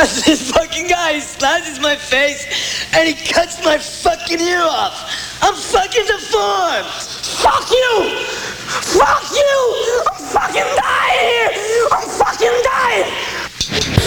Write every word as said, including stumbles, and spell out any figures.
That's this fucking guy. He slashes my face and he cuts my fucking ear off. I'm fucking deformed. Fuck you! Fuck you!